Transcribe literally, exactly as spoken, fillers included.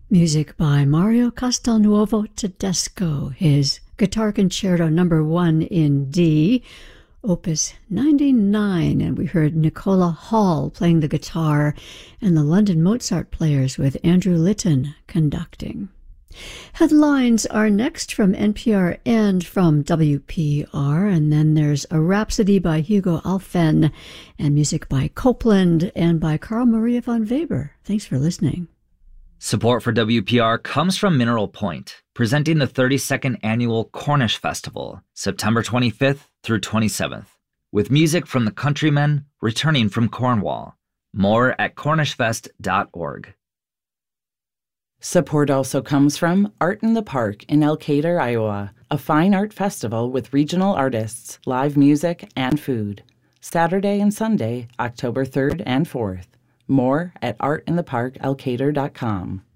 Music by Mario Castelnuovo Tedesco, his Guitar Concerto number one in D, Opus ninety-nine, and we heard Nicola Hall playing the guitar and the London Mozart Players with Andrew Litton conducting. Headlines are next from N P R and from W P R, and then there's a Rhapsody by Hugo Alphen, and music by Copland and by Carl Maria von Weber. Thanks for listening. Support for W P R comes from Mineral Point, presenting the thirty-second Annual Cornish Festival, September twenty-fifth through twenty-seventh, with music from the Countrymen returning from Cornwall. More at cornish fest dot org. Support also comes from Art in the Park in Elkader, Iowa, a fine art festival with regional artists, live music, and food. Saturday and Sunday, October third and fourth. More at art in the park elkader dot com.